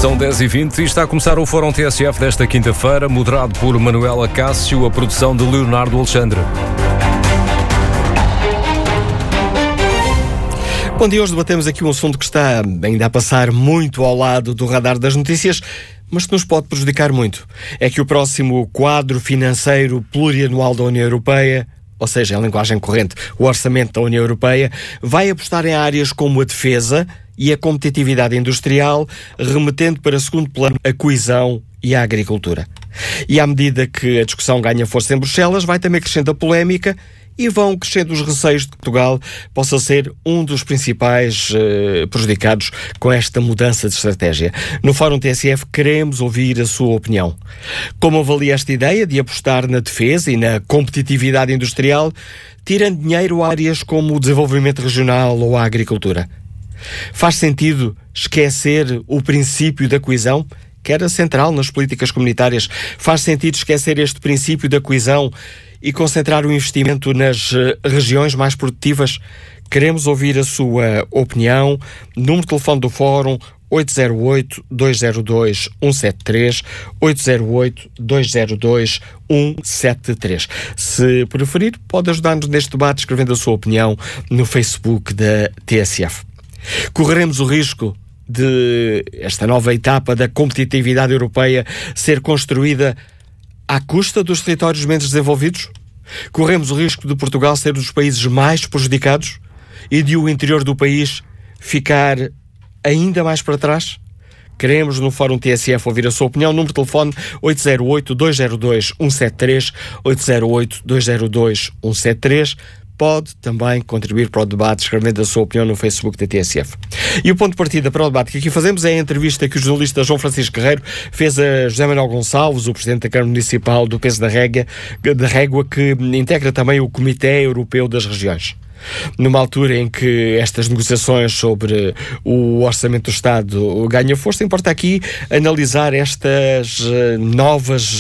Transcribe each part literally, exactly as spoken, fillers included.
São dez e vinte e está a começar o Fórum T S F desta quinta-feira, moderado por Manuela Cássio, a produção de Leonardo Alexandre. Bom dia, hoje debatemos aqui um assunto que está ainda a passar muito ao lado do radar das notícias, mas que nos pode prejudicar muito. É que o próximo quadro financeiro plurianual da União Europeia, ou seja, em linguagem corrente, o orçamento da União Europeia, vai apostar em áreas como a defesa e a competitividade industrial, remetendo para segundo plano a coesão e a agricultura. E à medida que a discussão ganha força em Bruxelas, vai também crescendo a polémica e vão crescendo os receios de que Portugal possa ser um dos principais uh, prejudicados com esta mudança de estratégia. No Fórum T S F queremos ouvir a sua opinião. Como avalia esta ideia de apostar na defesa e na competitividade industrial, tirando dinheiro a áreas como o desenvolvimento regional ou a agricultura? Faz sentido esquecer o princípio da coesão, que era central nas políticas comunitárias? Faz sentido esquecer este princípio da coesão e concentrar o investimento nas uh, regiões mais produtivas? Queremos ouvir a sua opinião. Número de telefone do Fórum oito zero oito, dois zero dois, um sete três, oito zero oito, dois zero dois, um sete três. Se preferir, pode ajudar-nos neste debate escrevendo a sua opinião no Facebook da T S F. Correremos o risco de esta nova etapa da competitividade europeia ser construída à custa dos territórios menos desenvolvidos? Corremos o risco de Portugal ser um dos países mais prejudicados e de o interior do país ficar ainda mais para trás? Queremos no Fórum T S F ouvir a sua opinião. Número de telefone oito zero oito, dois zero dois, um sete três, oito zero oito, dois zero dois, um sete três. Pode também contribuir para o debate escrevendo a sua opinião no Facebook da T S F. E o ponto de partida para o debate que aqui fazemos é a entrevista que o jornalista João Francisco Guerreiro fez a José Manuel Gonçalves, o Presidente da Câmara Municipal do Peso da Régua, da Régua, que integra também o Comitê Europeu das Regiões. Numa altura em que estas negociações sobre o Orçamento do Estado ganham força, importa aqui analisar estas uh, novas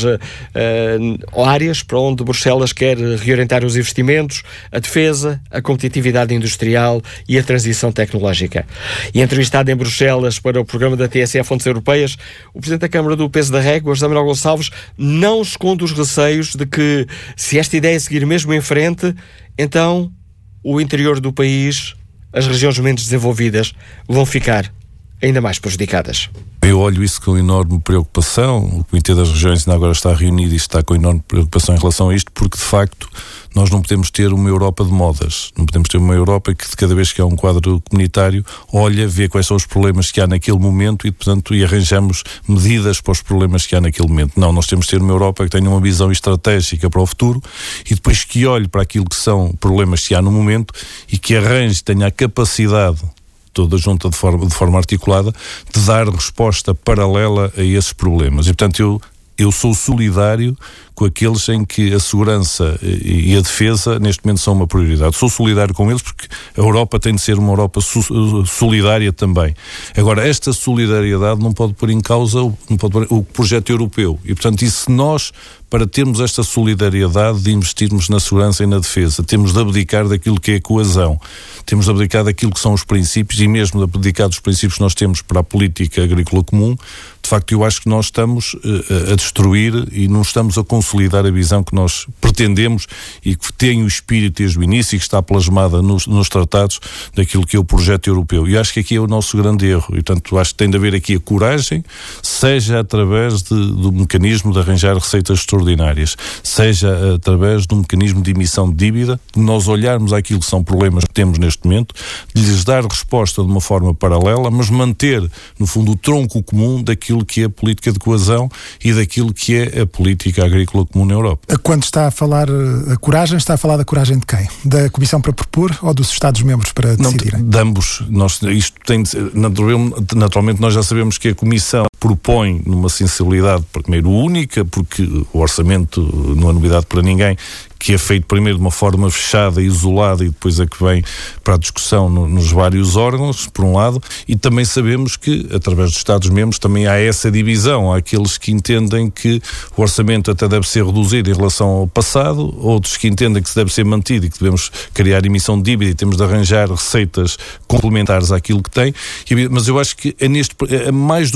uh, áreas para onde Bruxelas quer reorientar os investimentos, a defesa, a competitividade industrial e a transição tecnológica. E entrevistado em Bruxelas para o programa da T S F Fontes Europeias, o Presidente da Câmara do Peso da Régua, José Manuel Gonçalves, não esconde os receios de que, se esta ideia seguir mesmo em frente, então o interior do país, as regiões menos desenvolvidas, vão ficar ainda mais prejudicadas. Eu olho isso com enorme preocupação. O Comitê das Regiões ainda agora está reunido e está com enorme preocupação em relação a isto, porque de facto nós não podemos ter uma Europa de modas. Não podemos ter uma Europa que de cada vez que há um quadro comunitário olha, vê quais são os problemas que há naquele momento e, portanto, e arranjamos medidas para os problemas que há naquele momento. Não, nós temos de ter uma Europa que tenha uma visão estratégica para o futuro e depois que olhe para aquilo que são problemas que há no momento e que arranje, tenha a capacidade toda junta de forma, de forma articulada, de dar resposta paralela a esses problemas. E, portanto, eu, eu sou solidário com aqueles em que a segurança e a defesa neste momento são uma prioridade. Sou solidário com eles porque a Europa tem de ser uma Europa su- solidária também. Agora, esta solidariedade não pode pôr em causa o, não pode pôr, o projeto europeu. E, portanto, e se nós, para termos esta solidariedade de investirmos na segurança e na defesa, temos de abdicar daquilo que é a coesão, temos de abdicar daquilo que são os princípios e mesmo de abdicar dos princípios que nós temos para a política agrícola comum, de facto eu acho que nós estamos uh, a destruir e não estamos a consolidar a visão que nós pretendemos e que tem o espírito desde o início e que está plasmada nos, nos tratados daquilo que é o projeto europeu. E acho que aqui é o nosso grande erro. E, portanto, acho que tem de haver aqui a coragem, seja através de, do mecanismo de arranjar receitas extraordinárias, seja através do mecanismo de emissão de dívida, de nós olharmos aquilo que são problemas que temos neste momento, de lhes dar resposta de uma forma paralela, mas manter, no fundo, o tronco comum daquilo que é a política de coesão e daquilo que é a política agrícola comum na Europa. Quando está a falar a coragem, está a falar da coragem de quem? Da Comissão para propor ou dos Estados-membros para decidirem? Não, de ambos. Nós, isto tem de ser, naturalmente nós já sabemos que a Comissão propõe numa sensibilidade, primeiro, única, porque o orçamento não é novidade para ninguém, que é feito primeiro de uma forma fechada, isolada e depois é que vem para a discussão no, nos vários órgãos, por um lado, e também sabemos que, através dos Estados-membros, também há essa divisão. Há aqueles que entendem que o orçamento até deve ser reduzido em relação ao passado, outros que entendem que se deve ser mantido e que devemos criar emissão de dívida e temos de arranjar receitas complementares àquilo que tem, mas eu acho que é, neste, é mais do que nós estamos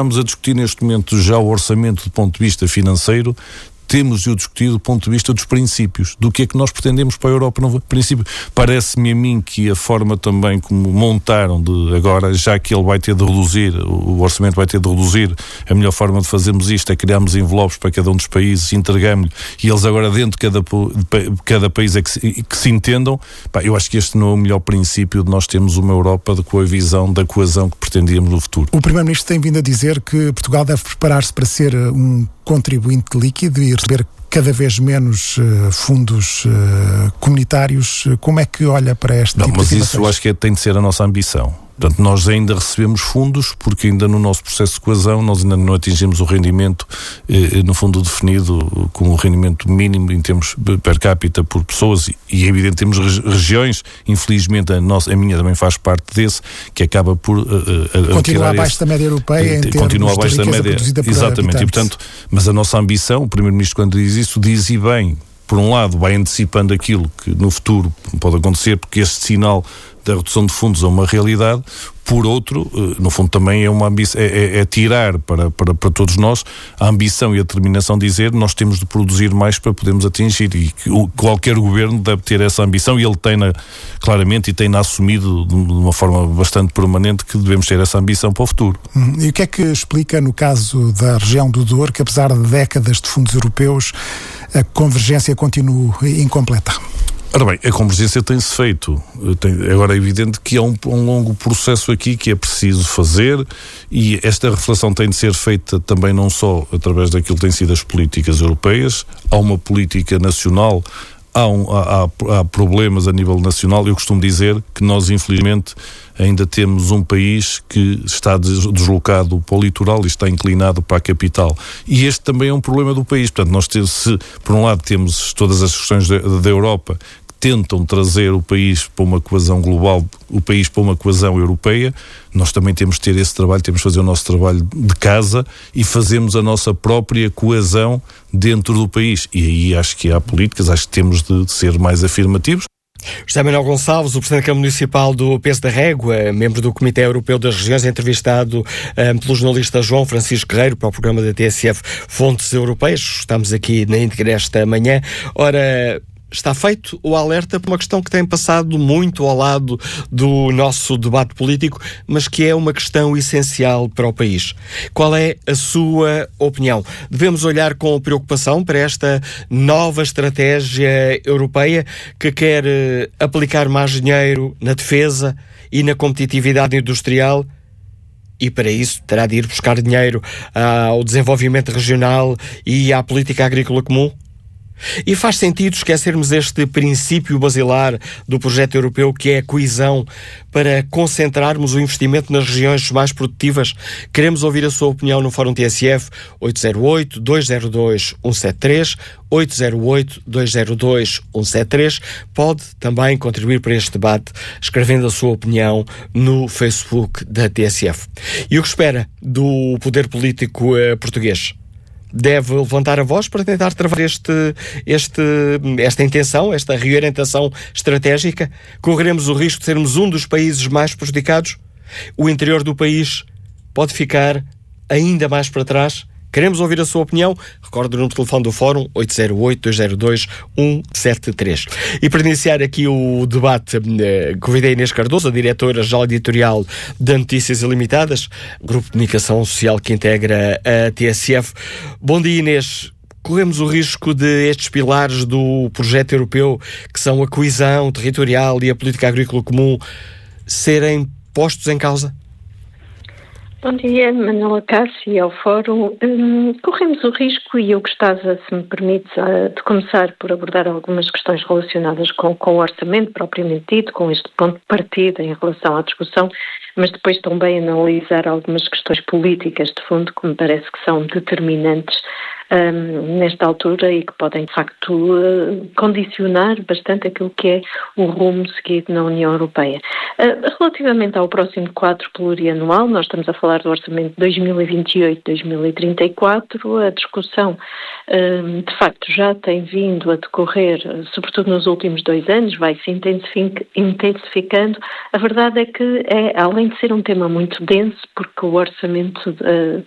estamos a discutir neste momento já o orçamento do ponto de vista financeiro, temos de o discutir do ponto de vista dos princípios, do que é que nós pretendemos para a Europa. No princípio, parece-me a mim que a forma também como montaram de agora, já que ele vai ter de reduzir, o orçamento vai ter de reduzir, a melhor forma de fazermos isto é criarmos envelopes para cada um dos países, entregamos-lhe, e eles agora dentro de cada, de cada país é que se, que se entendam. Pá, eu acho que este não é o melhor princípio de nós termos uma Europa de, com a visão da coesão que pretendíamos no futuro. O Primeiro-Ministro tem vindo a dizer que Portugal deve preparar-se para ser um contribuinte líquido e receber cada vez menos uh, fundos uh, comunitários. Como é que olha para esta Não, tipo mas de isso eu acho que é, tem de ser a nossa ambição. Portanto, nós ainda recebemos fundos porque ainda no nosso processo de coesão nós ainda não atingimos o rendimento, eh, no fundo definido como o rendimento mínimo em termos per capita por pessoas, e é evidente temos regiões, infelizmente a, nossa, a minha também faz parte desse, que acaba por uh, uh, continua abaixo esse, da média europeia, em termos continua abaixo da média, exatamente, e, portanto, mas a nossa ambição, o Primeiro-Ministro quando diz isso, diz e bem, por um lado vai antecipando aquilo que no futuro pode acontecer, porque este sinal da redução de fundos é uma realidade. Por outro, no fundo também é uma ambição, é, é, é tirar para, para, para todos nós a ambição e a determinação de dizer nós temos de produzir mais para podermos atingir, e que o, qualquer governo deve ter essa ambição, e ele tem-na claramente e tem-na assumido de uma forma bastante permanente que devemos ter essa ambição para o futuro. Hum, e o que é que explica no caso da região do Douro que apesar de décadas de fundos europeus a convergência continua incompleta? Ora bem, a convergência tem-se feito. Tem, agora é evidente que há um, um longo processo aqui que é preciso fazer, e esta reflexão tem de ser feita também não só através daquilo que têm sido as políticas europeias. Há uma política nacional, há, um, há, há problemas a nível nacional. Eu costumo dizer que nós, infelizmente, ainda temos um país que está deslocado para o litoral e está inclinado para a capital. E este também é um problema do país. Portanto, nós temos, se, por um lado, temos todas as questões da, da Europa tentam trazer o país para uma coesão global, o país para uma coesão europeia, nós também temos de ter esse trabalho, temos de fazer o nosso trabalho de casa e fazermos a nossa própria coesão dentro do país. E aí acho que há políticas, acho que temos de ser mais afirmativos. José Manuel Gonçalves, o Presidente da Câmara Municipal do Peso da Régua, membro do Comitê Europeu das Regiões, entrevistado um, pelo jornalista João Francisco Guerreiro para o programa da T S F Fontes Europeias. Estamos aqui na íntegra esta manhã. Ora, está feito o alerta por uma questão que tem passado muito ao lado do nosso debate político, mas que é uma questão essencial para o país. Qual é a sua opinião? Devemos olhar com preocupação para esta nova estratégia europeia que quer uh, aplicar mais dinheiro na defesa e na competitividade industrial? E para isso terá de ir buscar dinheiro uh, ao desenvolvimento regional e à política agrícola comum? E faz sentido esquecermos este princípio basilar do projeto europeu, que é a coesão, para concentrarmos o investimento nas regiões mais produtivas? Queremos ouvir a sua opinião no Fórum T S F oito zero oito, dois zero dois, um sete três, oito zero oito, dois zero dois, um sete três. Pode também contribuir para este debate escrevendo a sua opinião no Facebook da T S F. E o que espera do poder político uh, português? Deve levantar a voz para tentar travar este, este, esta intenção, esta reorientação estratégica? Correremos o risco de sermos um dos países mais prejudicados? O interior do país pode ficar ainda mais para trás? Queremos ouvir a sua opinião? Recorde o número de telefone do Fórum oito zero oito, dois zero dois, um sete três. E para iniciar aqui o debate, eh, convidei Inês Cardoso, a diretora-geral editorial da Notícias Ilimitadas, grupo de comunicação social que integra a T S F. Bom dia, Inês. Corremos o risco de estes pilares do projeto europeu, que são a coesão territorial e a política agrícola comum, serem postos em causa? Bom dia, Manuela Cássio e ao Fórum. Hum, corremos o risco, e eu gostava, se me permite, de começar por abordar algumas questões relacionadas com, com o orçamento propriamente dito, com este ponto de partida em relação à discussão, mas depois também analisar algumas questões políticas de fundo que me parece que são determinantes Um, nesta altura e que podem, de facto, uh, condicionar bastante aquilo que é o rumo seguido na União Europeia. Uh, relativamente ao próximo quadro plurianual, nós estamos a falar do orçamento de dois mil e vinte e oito a dois mil e trinta e quatro, a discussão, um, de facto, já tem vindo a decorrer, sobretudo nos últimos dois anos, vai-se intensificando. A verdade é que, é, além de ser um tema muito denso, porque o orçamento uh,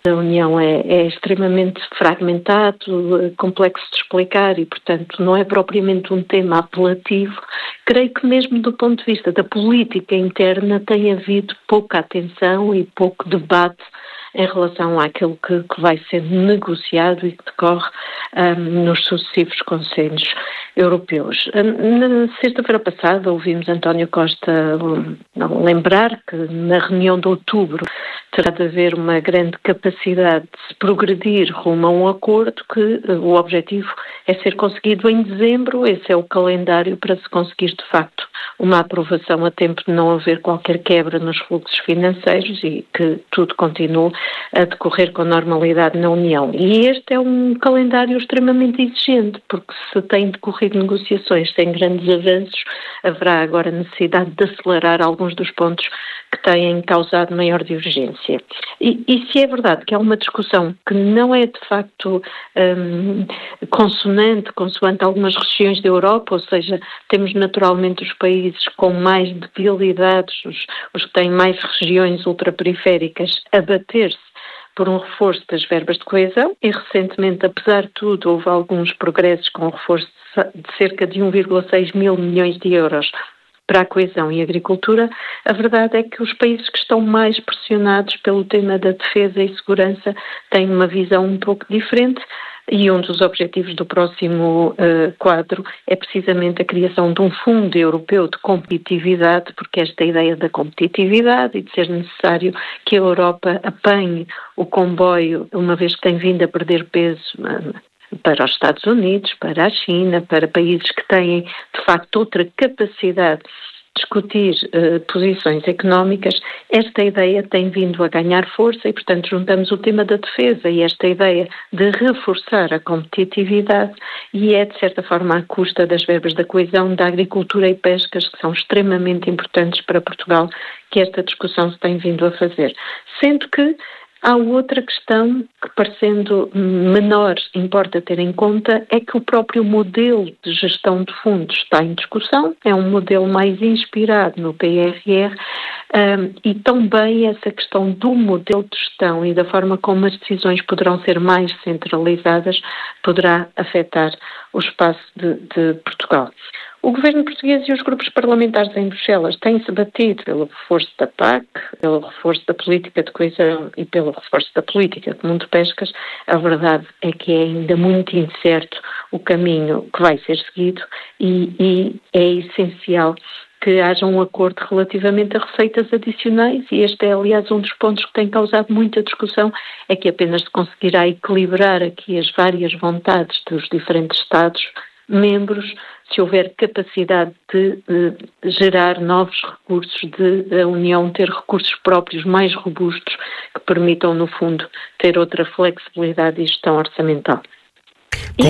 da União é, é extremamente fragmentado, complexo de explicar e, portanto, não é propriamente um tema apelativo. Creio que mesmo do ponto de vista da política interna tem havido pouca atenção e pouco debate em relação àquilo que, que vai ser negociado e que decorre um, nos sucessivos conselhos europeus. Na sexta-feira passada ouvimos António Costa um, lembrar que na reunião de outubro terá de haver uma grande capacidade de se progredir rumo a um acordo que o objetivo é ser conseguido em dezembro. Esse é o calendário para se conseguir de facto uma aprovação a tempo de não haver qualquer quebra nos fluxos financeiros e que tudo continue a decorrer com normalidade na União. E este é um calendário extremamente exigente, porque se têm decorrido negociações sem grandes avanços, haverá agora necessidade de acelerar alguns dos pontos que têm causado maior divergência. E, e se é verdade que há uma discussão que não é de facto um, consonante, consoante algumas regiões da Europa, ou seja, temos naturalmente os países com mais debilidades, os, os que têm mais regiões ultraperiféricas, a bater-se por um reforço das verbas de coesão e recentemente, apesar de tudo, houve alguns progressos com o reforço de cerca de um vírgula seis mil milhões de euros para a coesão e agricultura. A verdade é que os países que estão mais pressionados pelo tema da defesa e segurança têm uma visão um pouco diferente. E um dos objetivos do próximo uh, quadro é precisamente a criação de um fundo europeu de competitividade, porque esta ideia da competitividade e de ser necessário que a Europa apanhe o comboio, uma vez que tem vindo a perder peso uh, para os Estados Unidos, para a China, para países que têm, de facto, outra capacidade discutir uh, posições económicas, esta ideia tem vindo a ganhar força e, portanto, juntamos o tema da defesa e esta ideia de reforçar a competitividade e é, de certa forma, à custa das verbas da coesão, da agricultura e pescas, que são extremamente importantes para Portugal, que esta discussão se tem vindo a fazer. Sendo que há outra questão que, parecendo menor, importa ter em conta, é que o próprio modelo de gestão de fundos está em discussão, é um modelo mais inspirado no P R R um, e também essa questão do modelo de gestão e da forma como as decisões poderão ser mais centralizadas poderá afetar o espaço de, de Portugal. O governo português e os grupos parlamentares em Bruxelas têm-se batido pelo reforço da P A C, pelo reforço da política de coesão e pelo reforço da política comum de pescas. A verdade é que é ainda muito incerto o caminho que vai ser seguido e, e é essencial que haja um acordo relativamente a receitas adicionais e este é, aliás, um dos pontos que tem causado muita discussão, é que apenas se conseguirá equilibrar aqui as várias vontades dos diferentes Estados membros se houver capacidade de, de gerar novos recursos, de a União ter recursos próprios mais robustos que permitam, no fundo, ter outra flexibilidade e gestão orçamental. Com... E,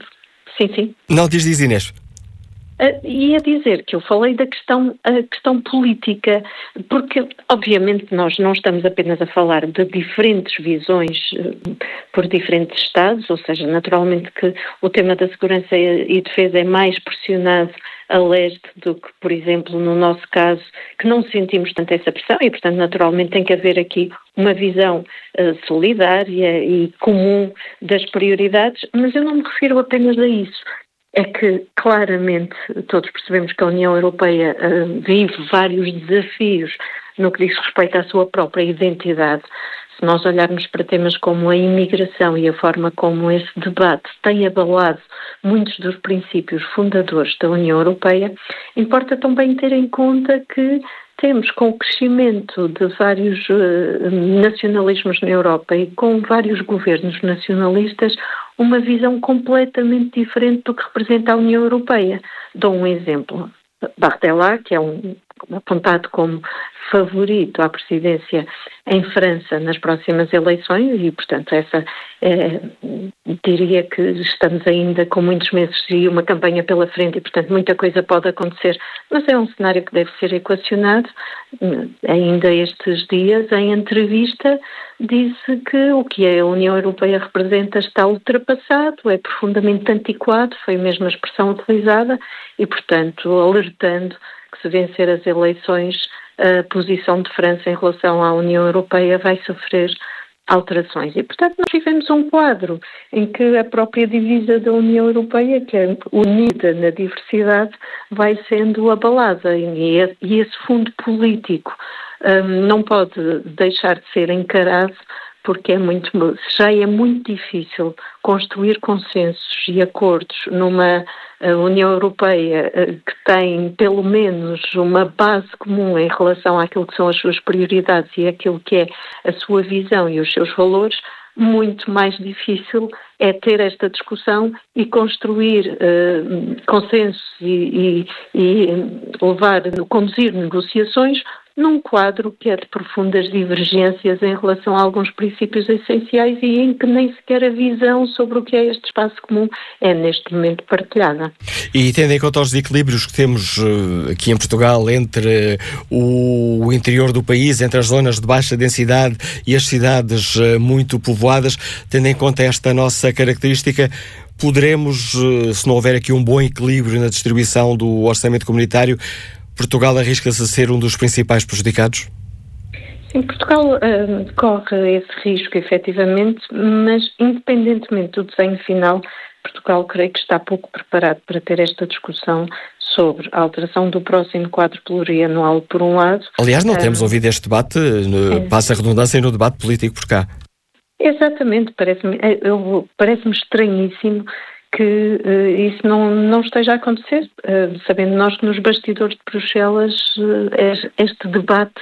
sim, sim. Não, diz, diz Inês. Uh, ia dizer que eu falei da questão, a questão política, porque obviamente nós não estamos apenas a falar de diferentes visões uh, por diferentes Estados, ou seja, naturalmente que o tema da segurança e, e defesa é mais pressionado a leste do que, por exemplo, no nosso caso, que não sentimos tanto essa pressão e, portanto, naturalmente tem que haver aqui uma visão uh, solidária e comum das prioridades, mas eu não me refiro apenas a isso. É que, claramente, todos percebemos que a União Europeia uh, vive vários desafios no que diz respeito à sua própria identidade. Se nós olharmos para temas como a imigração e a forma como esse debate tem abalado muitos dos princípios fundadores da União Europeia, importa também ter em conta que temos, com o crescimento de vários uh, nacionalismos na Europa e com vários governos nacionalistas, uma visão completamente diferente do que representa a União Europeia. Dou um exemplo. Bardella, que é um, apontado como favorito à presidência em França nas próximas eleições e, portanto, essa é, diria que estamos ainda com muitos meses e uma campanha pela frente e, portanto, muita coisa pode acontecer, mas é um cenário que deve ser equacionado. Ainda estes dias, em entrevista, disse que o que a União Europeia representa está ultrapassado, é profundamente antiquado, foi a mesma expressão utilizada e, portanto, alertando que se vencer as eleições, a posição de França em relação à União Europeia vai sofrer alterações. E, portanto, nós vivemos um quadro em que a própria divisa da União Europeia, que é unida na diversidade, vai sendo abalada. E esse fundo político um, não pode deixar de ser encarado, porque é muito, já é muito difícil construir consensos e acordos numa União Europeia que tem pelo menos uma base comum em relação àquilo que são as suas prioridades e aquilo que é a sua visão e os seus valores. Muito mais difícil é ter esta discussão e construir uh, consensos e, e, e levar, conduzir negociações num quadro que é de profundas divergências em relação a alguns princípios essenciais e em que nem sequer a visão sobre o que é este espaço comum é neste momento partilhada. E tendo em conta os desequilíbrios que temos uh, aqui em Portugal entre uh, o interior do país, entre as zonas de baixa densidade e as cidades uh, muito povoadas, tendo em conta esta nossa característica, poderemos, uh, se não houver aqui um bom equilíbrio na distribuição do orçamento comunitário, Portugal arrisca-se a ser um dos principais prejudicados? Sim, Portugal uh, corre esse risco, efetivamente, mas independentemente do desenho final, Portugal creio que está pouco preparado para ter esta discussão sobre a alteração do próximo quadro plurianual, por um lado. Aliás, não uh, temos ouvido este debate, no, é. passa a redundância, no debate político por cá. Exatamente, parece-me, eu, parece-me estranhíssimo que uh, isso não, não esteja a acontecer, uh, sabendo nós que nos bastidores de Bruxelas uh, este debate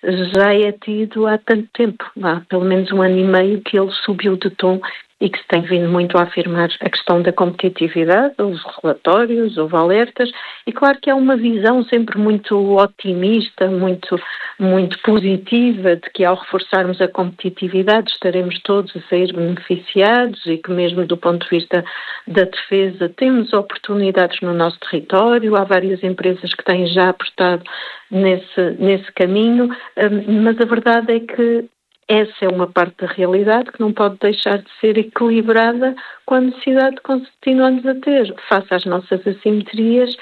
já é tido há tanto tempo, há pelo menos um ano e meio que ele subiu de tom e que se tem vindo muito a afirmar a questão da competitividade, os relatórios, houve alertas, e claro que é uma visão sempre muito otimista, muito, muito positiva, de que ao reforçarmos a competitividade estaremos todos a sair beneficiados e que mesmo do ponto de vista da defesa temos oportunidades no nosso território, há várias empresas que têm já apostado nesse, nesse caminho, mas a verdade é que essa é uma parte da realidade que não pode deixar de ser equilibrada com a necessidade que continuamos a ter, face às nossas assimetrias,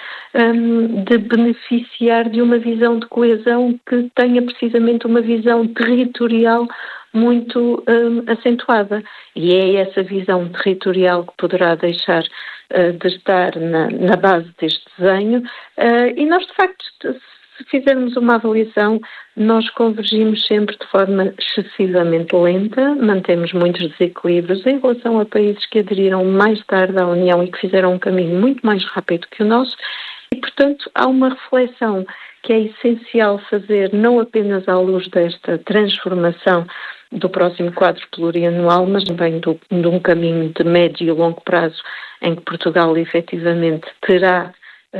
um, de beneficiar de uma visão de coesão que tenha precisamente uma visão territorial muito um, acentuada. E é essa visão territorial que poderá deixar uh, de estar na, na base deste desenho. Uh, e nós, de facto, se fizermos uma avaliação, nós convergimos sempre de forma excessivamente lenta, mantemos muitos desequilíbrios em relação a países que aderiram mais tarde à União e que fizeram um caminho muito mais rápido que o nosso e, portanto, há uma reflexão que é essencial fazer não apenas à luz desta transformação do próximo quadro plurianual, mas também do, de um caminho de médio e longo prazo em que Portugal efetivamente terá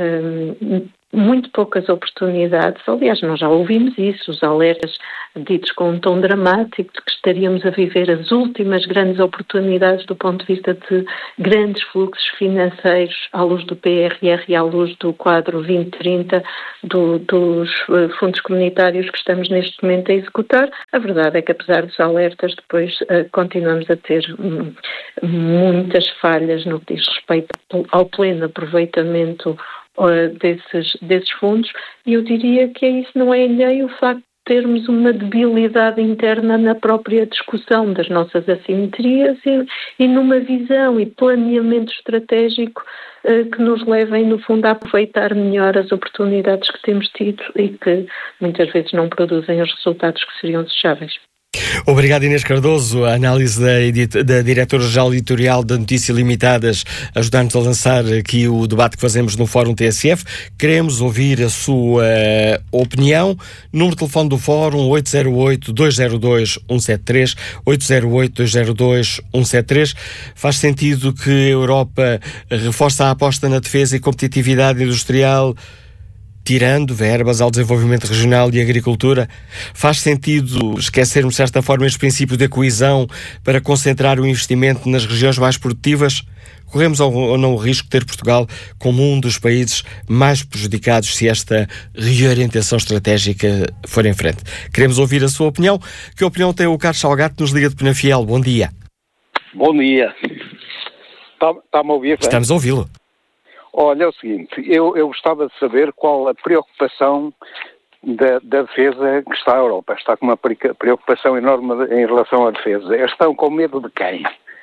um, muito poucas oportunidades. Aliás, nós já ouvimos isso, os alertas ditos com um tom dramático de que estaríamos a viver as últimas grandes oportunidades do ponto de vista de grandes fluxos financeiros à luz do P R R e à luz do quadro vinte trinta do, dos fundos comunitários que estamos neste momento a executar. A verdade é que, apesar dos alertas, depois uh, continuamos a ter um, muitas falhas no que diz respeito ao pleno aproveitamento Desses, desses fundos, e eu diria que isso não é alheio o facto de termos uma debilidade interna na própria discussão das nossas assimetrias e, e numa visão e planeamento estratégico eh, que nos levem, no fundo, a aproveitar melhor as oportunidades que temos tido e que muitas vezes não produzem os resultados que seriam desejáveis. Obrigado, Inês Cardoso. A análise da, edit- da diretora-geral editorial da Notícias Limitadas ajudar-nos a lançar aqui o debate que fazemos no Fórum T S F. Queremos ouvir a sua uh, opinião. Número de telefone do Fórum oito zero oito, dois zero dois, um sete três, oito zero oito, dois zero dois, um sete três. Faz sentido que a Europa reforce a aposta na defesa e competitividade industrial, tirando verbas ao desenvolvimento regional e agricultura? Faz sentido esquecermos, de certa forma, este princípio da coesão para concentrar o investimento nas regiões mais produtivas? Corremos ou não o risco de ter Portugal como um dos países mais prejudicados se esta reorientação estratégica for em frente? Queremos ouvir a sua opinião. Que opinião tem o Carlos Salgato, nos liga de Penafiel? Bom dia. Bom dia. Está-me a ouvir? Estamos a ouvi-lo. Olha, é o seguinte, eu, eu gostava de saber qual a preocupação da, da defesa que está a Europa. Está com uma preocupação enorme em relação à defesa. Eles estão com medo de quem?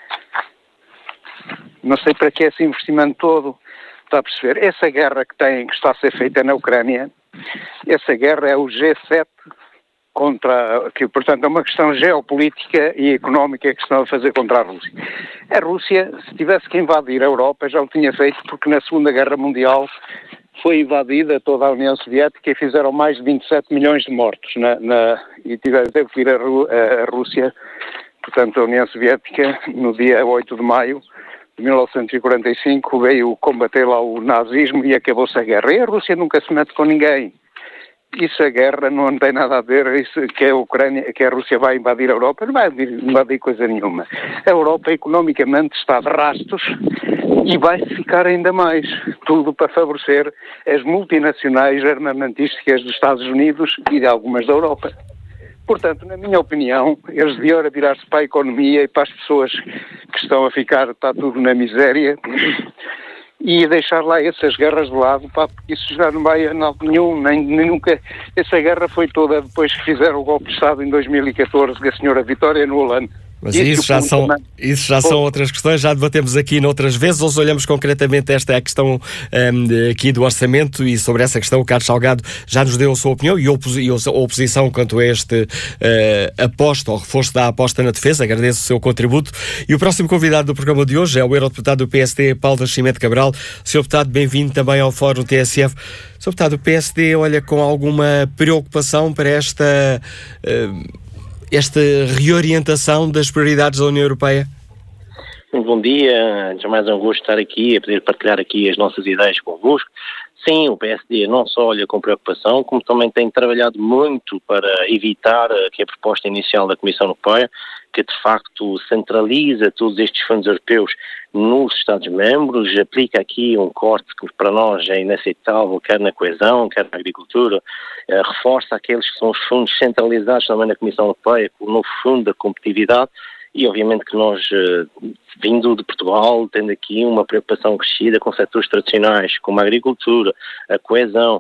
Não sei para que esse investimento todo, está a perceber? Essa guerra que tem, que está a ser feita na Ucrânia, essa guerra é o G sete contra, que portanto é uma questão geopolítica e económica que estão a fazer contra a Rússia. A Rússia, se tivesse que invadir a Europa, já o tinha feito, porque na Segunda Guerra Mundial foi invadida toda a União Soviética e fizeram mais de vinte e sete milhões de mortos na, na, e tiveram teve que ir a, a, a Rússia, portanto a União Soviética, no dia oito de maio de mil novecentos e quarenta e cinco veio combater lá o nazismo e acabou-se a guerra. E a Rússia nunca se mete com ninguém. Isso, a guerra não tem nada a ver, isso que a Ucrânia, que a Rússia vai invadir a Europa, não vai invadir coisa nenhuma. A Europa economicamente está de rastos e vai ficar ainda mais. Tudo para favorecer as multinacionais armamentísticas dos Estados Unidos e de algumas da Europa. Portanto, na minha opinião, eles deviam virar-se para a economia e para as pessoas que estão a ficar, está tudo na miséria, e deixar lá essas guerras de lado, pá, porque isso já não vai a nada nenhum, nem, nem nunca. Essa guerra foi toda depois que fizeram o golpe de Estado em dois mil e catorze, da senhora Vitória no Holanda. Mas isso, isso já, são, isso já são outras questões, já debatemos aqui noutras vezes. Hoje olhamos concretamente esta é a questão um, aqui do orçamento, e sobre essa questão o Carlos Salgado já nos deu a sua opinião e a, opos- e a oposição quanto a este uh, aposta, ou reforço da aposta na defesa. Agradeço o seu contributo. E o próximo convidado do programa de hoje é o eurodeputado do P S D, Paulo Nascimento Cabral. senhor Deputado, bem-vindo também ao Fórum T S F. senhor Deputado, o P S D olha com alguma preocupação para esta... Uh, esta reorientação das prioridades da União Europeia? Muito bom dia, antes de mais é um gosto estar aqui, a poder partilhar aqui as nossas ideias convosco. Sim, o P S D não só olha com preocupação, como também tem trabalhado muito para evitar que a proposta inicial da Comissão Europeia, que de facto centraliza todos estes fundos europeus nos Estados-membros, aplica aqui um corte que para nós é inaceitável, quer na coesão, quer na agricultura, eh, reforça aqueles que são os fundos centralizados também na Comissão Europeia, com o novo fundo da competitividade. E obviamente que nós, vindo de Portugal, tendo aqui uma preocupação crescida com setores tradicionais, como a agricultura, a coesão,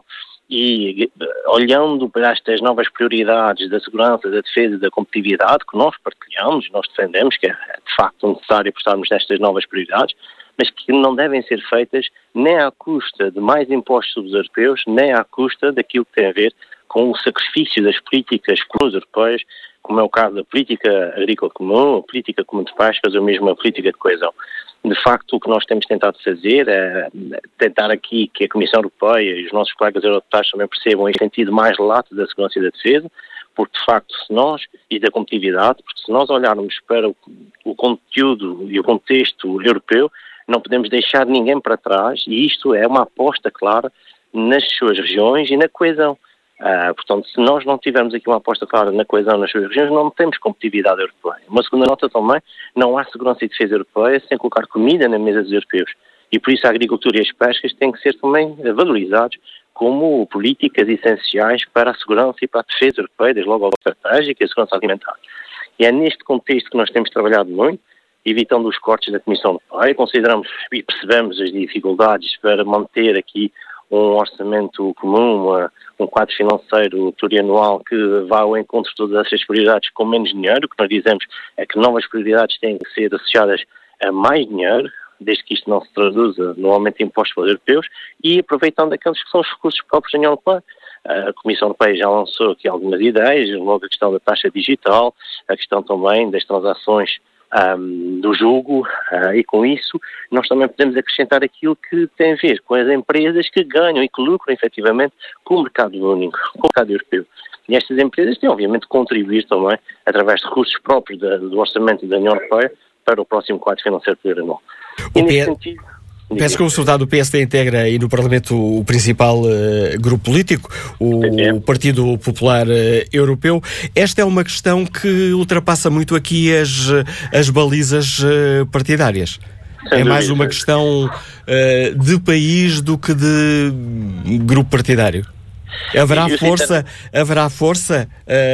e olhando para estas novas prioridades da segurança, da defesa e da competitividade, que nós partilhamos, nós defendemos, que é de facto necessário apostarmos nestas novas prioridades, mas que não devem ser feitas nem à custa de mais impostos sobre os europeus, nem à custa daquilo que tem a ver com o sacrifício das políticas comuns europeias, como é o caso da política agrícola comum, a política comum de pescas ou mesmo a política de coesão. De facto, o que nós temos tentado fazer é tentar aqui que a Comissão Europeia e os nossos colegas eurodeputados também percebam este sentido mais lato da segurança e da defesa, porque de facto se nós, e da competitividade, porque se nós olharmos para o, o conteúdo e o contexto europeu, não podemos deixar ninguém para trás, e isto é uma aposta clara nas suas regiões e na coesão. Uh, portanto, se nós não tivermos aqui uma aposta clara na coesão nas suas regiões, não temos competitividade europeia. Uma segunda nota também, não há segurança e defesa europeia sem colocar comida na mesa dos europeus. E por isso a agricultura e as pescas têm que ser também valorizados como políticas essenciais para a segurança e para a defesa europeia, desde logo a estratégica e a segurança alimentar. E é neste contexto que nós temos trabalhado muito, evitando os cortes da Comissão Europeia. Consideramos e percebemos as dificuldades para manter aqui um orçamento comum, uma, um quadro financeiro plurianual que vá ao encontro de todas essas prioridades com menos dinheiro. O que nós dizemos é que novas prioridades têm que ser associadas a mais dinheiro, desde que isto não se traduza no aumento de impostos para os europeus, e aproveitando aqueles que são os recursos próprios da União Europeia. A Comissão Europeia já lançou aqui algumas ideias, logo a questão da taxa digital, a questão também das transações Um, do jogo, uh, e com isso nós também podemos acrescentar aquilo que tem a ver com as empresas que ganham e que lucram efetivamente com o mercado único, com o mercado europeu. E estas empresas têm obviamente de contribuir também através de recursos próprios da, do orçamento da União Europeia para o próximo quadro financeiro plurianual. E nesse sentido... Penso que o deputado do P S D integra aí no Parlamento o principal uh, grupo político, o, o Partido Popular uh, Europeu. Esta é uma questão que ultrapassa muito aqui as, as balizas uh, partidárias. Sem é mais dúvida. Uma questão uh, de país do que de grupo partidário. Haverá força, haverá força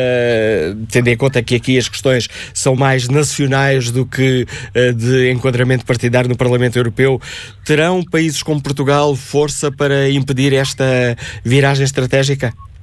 uh, tendo em conta que aqui as questões são mais nacionais do que uh, de enquadramento partidário no Parlamento Europeu. Terão países como Portugal força para impedir esta viragem estratégica?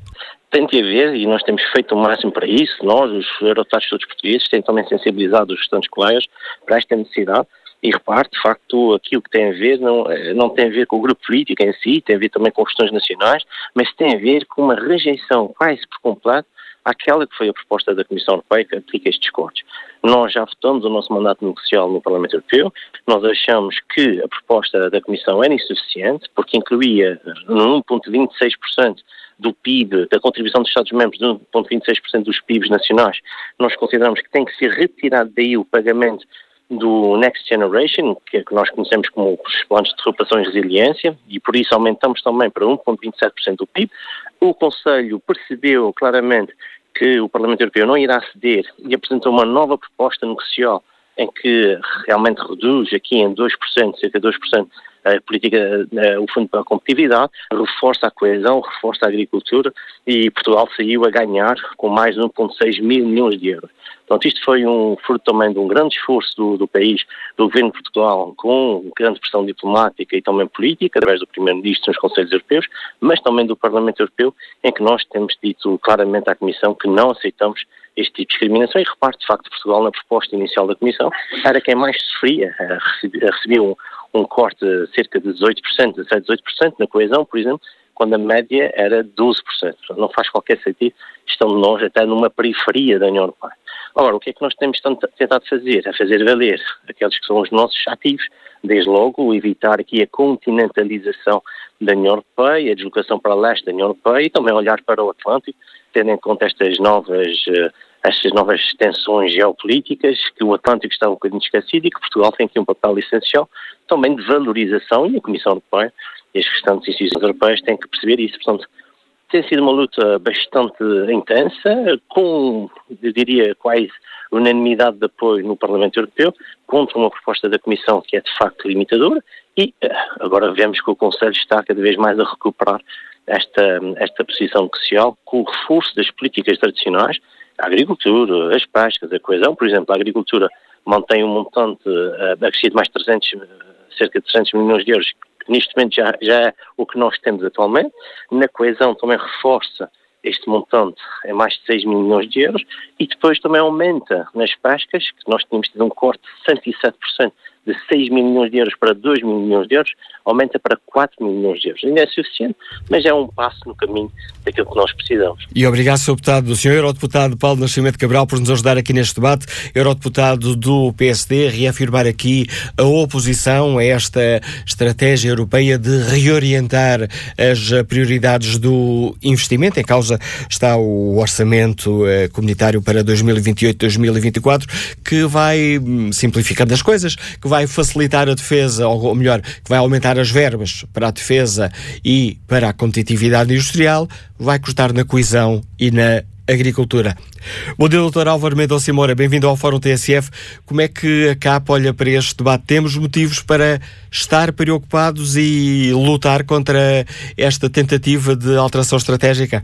tem de haver, e nós temos feito o máximo para isso, nós, os eurodeputados todos portugueses, têm também sensibilizado os restantes colegas para esta necessidade. E repare, de facto, aquilo que tem a ver não, não tem a ver com o grupo político em si, tem a ver também com questões nacionais, mas tem a ver com uma rejeição quase por completo àquela que foi a proposta da Comissão Europeia que aplica estes cortes. Nós já votamos o nosso mandato negocial no Parlamento Europeu, nós achamos que a proposta da Comissão era insuficiente, porque incluía um vírgula vinte e seis por cento do P I B, da contribuição dos Estados-membros de um vírgula vinte e seis por cento dos P I Bs nacionais. Nós consideramos que tem que ser retirado daí o pagamento do Next Generation, que é que nós conhecemos como os planos de recuperação e resiliência, e por isso aumentamos também para um vírgula vinte e sete por cento do P I B. O Conselho percebeu claramente que o Parlamento Europeu não irá ceder e apresentou uma nova proposta negocial em que realmente reduz aqui em dois por cento, cerca de dois por cento, a política, o Fundo para a Competitividade, reforça a coesão, reforça a agricultura, e Portugal saiu a ganhar com mais de um vírgula seis mil milhões de euros. Portanto, isto foi um fruto também de um grande esforço do, do país, do governo de Portugal, com grande pressão diplomática e também política, através do Primeiro-Ministro nos Conselhos Europeus, mas também do Parlamento Europeu, em que nós temos dito claramente à Comissão que não aceitamos este tipo de discriminação. E repare, de facto, Portugal, na proposta inicial da Comissão, era quem mais sofria, recebia um, um corte de cerca de dezoito por cento, dezessete, dezoito por cento na coesão, por exemplo, quando a média era doze por cento. Não faz qualquer sentido, estamos nós até numa periferia da União Europeia. Agora, o que é que nós temos tentado fazer? É fazer valer aqueles que são os nossos ativos, desde logo evitar aqui a continentalização da União Europeia, a deslocação para leste da União Europeia e também olhar para o Atlântico, tendo em conta estas novas, estas novas tensões geopolíticas, que o Atlântico está um bocadinho esquecido e que Portugal tem aqui um papel essencial também de valorização, e a Comissão Europeia e as restantes instituições europeias têm que perceber isso. Portanto, tem sido uma luta bastante intensa, com, eu diria, quase unanimidade de apoio no Parlamento Europeu, contra uma proposta da Comissão que é de facto limitadora, e agora vemos que o Conselho está cada vez mais a recuperar esta, esta posição negocial com o reforço das políticas tradicionais, a agricultura, as pescas, a coesão. Por exemplo, a agricultura mantém um montante a crescer de mais trezentos, cerca de trezentos milhões de euros, neste momento já, já é o que nós temos atualmente. Na coesão também reforça este montante em mais de seis mil milhões de euros, e depois também aumenta nas pescas, que nós tínhamos tido um corte de cento e sete por cento, de seis mil milhões de euros para dois mil milhões de euros, aumenta para quatro mil milhões de euros. Ainda é suficiente, mas é um passo no caminho daquilo que nós precisamos. E obrigado, senhor Deputado, senhor Eurodeputado Paulo Nascimento Cabral, por nos ajudar aqui neste debate. Eurodeputado do P S D, reafirmar aqui a oposição a esta estratégia europeia de reorientar as prioridades do investimento. Em causa está o orçamento eh, comunitário para dois mil e vinte e oito a dois mil e vinte e quatro, que vai simplificando as coisas, que vai facilitar a defesa, ou melhor, que vai aumentar as verbas para a defesa e para a competitividade industrial, vai custar na coesão e na agricultura. Bom dia, doutor Álvaro Mendonça Moura, bem-vindo ao Fórum T S F. Como é que a C A P olha para este debate? Temos motivos para estar preocupados e lutar contra esta tentativa de alteração estratégica?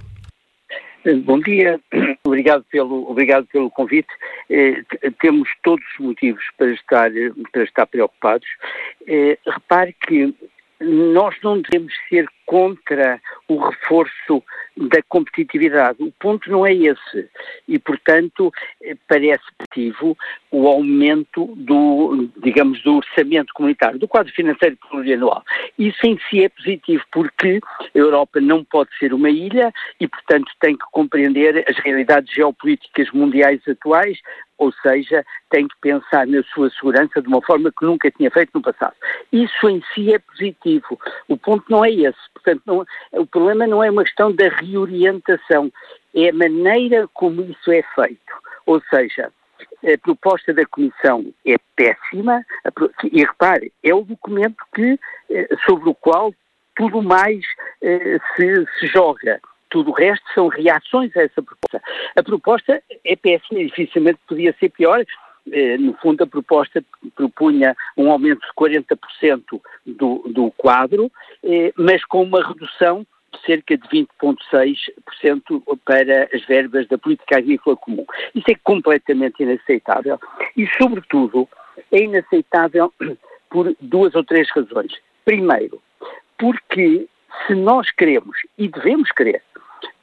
Bom dia, obrigado pelo, obrigado pelo convite. Eh, temos todos os motivos para estar, para estar preocupados. Eh, repare que nós não devemos ser contra o reforço da competitividade. O ponto não é esse. E, portanto, parece positivo o aumento do, digamos, do orçamento comunitário, do quadro financeiro plurianual. Isso em si é positivo, porque a Europa não pode ser uma ilha e, portanto, tem que compreender as realidades geopolíticas mundiais atuais, ou seja, tem que pensar na sua segurança de uma forma que nunca tinha feito no passado. Isso em si é positivo. O ponto não é esse. Portanto, não, o problema não é uma questão da reorientação, é a maneira como isso é feito. Ou seja, a proposta da Comissão é péssima, e repare, é o documento que, sobre o qual tudo mais eh, se, se joga. Tudo o resto são reações a essa proposta. A proposta é péssima e dificilmente podia ser pior. Eh, no fundo, a proposta propunha um aumento de quarenta por cento do, do quadro, eh, mas com uma redução de cerca de vinte vírgula seis por cento para as verbas da política agrícola comum. Isso é completamente inaceitável e, sobretudo, é inaceitável por duas ou três razões. Primeiro, porque se nós queremos, e devemos querer,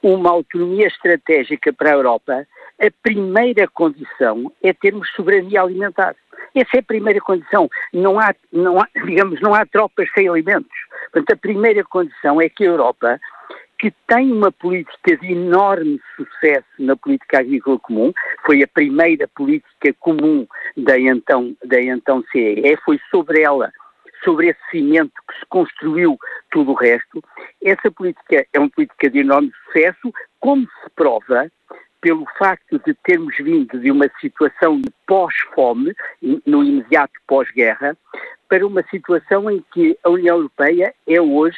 uma autonomia estratégica para a Europa, a primeira condição é termos soberania alimentar. Essa é a primeira condição. Não há, não há, digamos, não há tropas sem alimentos. Portanto, a primeira condição é que a Europa, que tem uma política de enorme sucesso na política agrícola comum, foi a primeira política comum da então, da então C E E, foi sobre ela, sobre esse cimento que se construiu tudo o resto. Essa política é uma política de enorme sucesso, como se prova pelo facto de termos vindo de uma situação de pós-fome, no imediato pós-guerra, para uma situação em que a União Europeia é hoje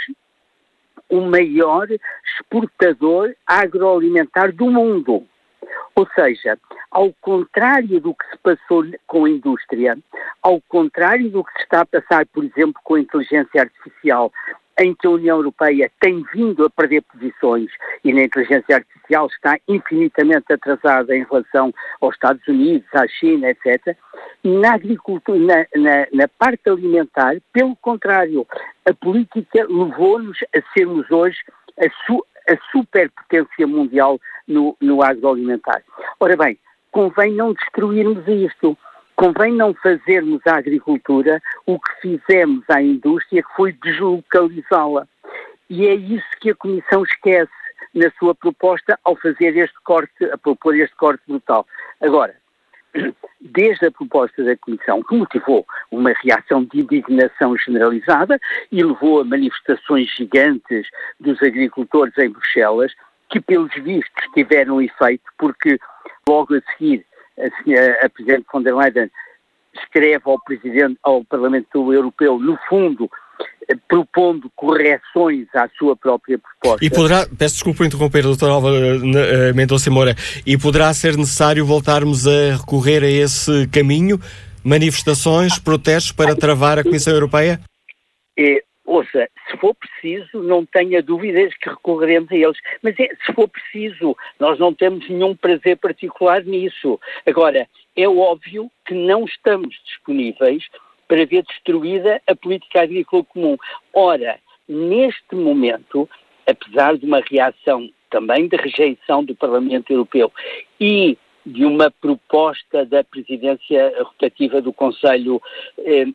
o maior exportador agroalimentar do mundo. Ou seja, ao contrário do que se passou com a indústria, ao contrário do que se está a passar, por exemplo, com a inteligência artificial, em que a União Europeia tem vindo a perder posições e na inteligência artificial está infinitamente atrasada em relação aos Estados Unidos, à China, etcétera, na agricultura, na, na, na parte alimentar, pelo contrário, a política levou-nos a sermos hoje a, su, a superpotência mundial no, no agroalimentar. Ora bem, convém não destruirmos isto. Convém não fazermos à agricultura o que fizemos à indústria, que foi deslocalizá-la. E é isso que a Comissão esquece na sua proposta ao fazer este corte, a propor este corte brutal. Agora, desde a proposta da Comissão, que motivou uma reação de indignação generalizada e levou a manifestações gigantes dos agricultores em Bruxelas, que pelos vistos tiveram efeito, porque logo a seguir A, senhora, a Presidente von der Leyen escreve ao Presidente, ao Parlamento Europeu, no fundo, eh, propondo correções à sua própria proposta. E poderá, peço desculpa por interromper, doutor Alva uh, Mendonça Moura, e poderá ser necessário voltarmos a recorrer a esse caminho, manifestações, protestos para travar a Comissão Europeia? É, ouça, se for preciso, não tenha dúvidas que recorreremos a eles. Mas é, se for preciso, nós não temos nenhum prazer particular nisso. Agora, é óbvio que não estamos disponíveis para ver destruída a política agrícola comum. Ora, neste momento, apesar de uma reação também de rejeição do Parlamento Europeu e de uma proposta da presidência rotativa do Conselho eh,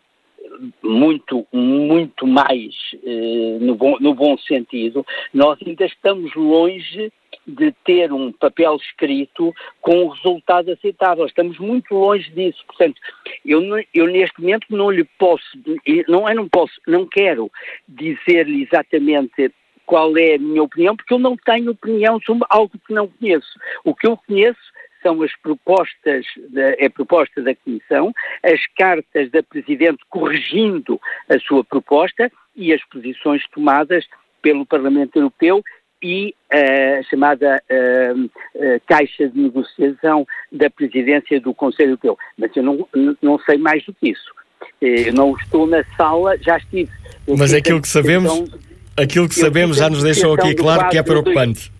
muito, muito mais eh, no, bom, no bom sentido, nós ainda estamos longe de ter um papel escrito com um resultado aceitável. Estamos muito longe disso. Portanto, eu, eu neste momento não lhe posso, não, eu não posso, não quero dizer-lhe exatamente qual é a minha opinião, porque eu não tenho opinião sobre algo que não conheço. O que eu conheço são as propostas, da, é a proposta da Comissão, as cartas da Presidente corrigindo a sua proposta e as posições tomadas pelo Parlamento Europeu e a uh, chamada uh, uh, caixa de negociação da Presidência do Conselho Europeu. Mas eu não, não sei mais do que isso. Eu não estou na sala, já estive. Mas aquilo que sabemos, aquilo que sabemos já nos deixou aqui claro que é preocupante.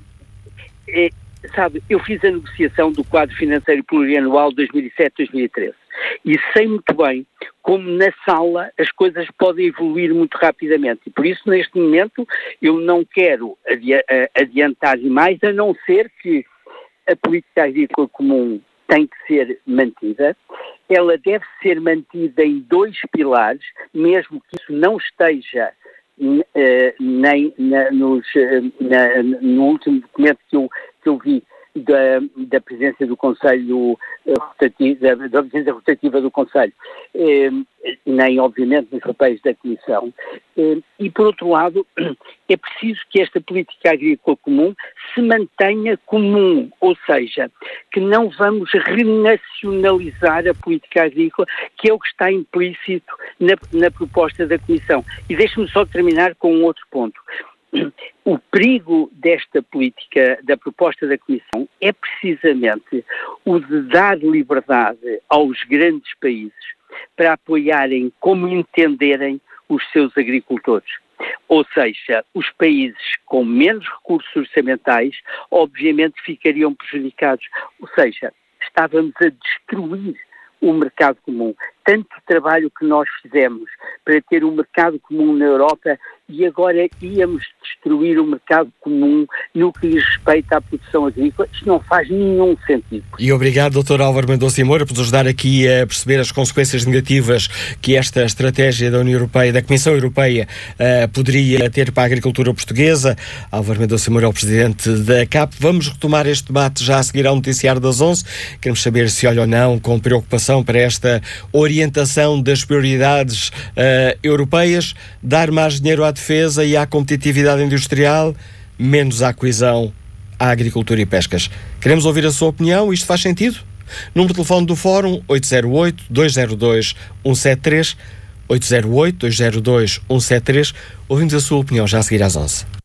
É, sabe, eu fiz a negociação do quadro financeiro plurianual dois mil e sete a dois mil e treze e sei muito bem como na sala as coisas podem evoluir muito rapidamente e por isso neste momento eu não quero adi- adiantar demais, a não ser que a política agrícola comum tem que ser mantida. Ela deve ser mantida em dois pilares, mesmo que isso não esteja uh, nem na, nos, uh, na, no último documento que eu, que eu vi da, da presidência do Conselho rotativo, da, da presidência rotativa do Conselho, eh, nem obviamente nos papéis da Comissão. Eh, e por outro lado, é preciso que esta política agrícola comum se mantenha comum, ou seja, que não vamos renacionalizar a política agrícola, que é o que está implícito na, na proposta da Comissão. E deixe-me só terminar com um outro ponto. O perigo desta política, da proposta da Comissão, é precisamente o de dar liberdade aos grandes países para apoiarem como entenderem os seus agricultores. Ou seja, os países com menos recursos orçamentais obviamente ficariam prejudicados. Ou seja, estávamos a destruir o mercado comum. tanto trabalho que nós fizemos para ter um mercado comum na Europa e agora íamos destruir o mercado comum no que diz respeito à produção agrícola. Isto não faz nenhum sentido. E obrigado, doutor Álvaro Mendonça e Moura, por nos ajudar aqui a perceber as consequências negativas que esta estratégia da União Europeia, da Comissão Europeia, uh, poderia ter para a agricultura portuguesa. Álvaro Mendonça e Moura é o presidente da C A P. Vamos retomar este debate já a seguir ao noticiário das onze. Queremos saber se olha ou não com preocupação para esta orientação das prioridades uh, europeias, dar mais dinheiro à defesa e à competitividade industrial, menos à coesão, à agricultura e pescas. Queremos ouvir a sua opinião. Isto faz sentido? Número de telefone do Fórum oito zero oito, dois zero dois, um sete três, oito zero oito, dois zero dois, um sete três. Ouvimos a sua opinião já a seguir às onze.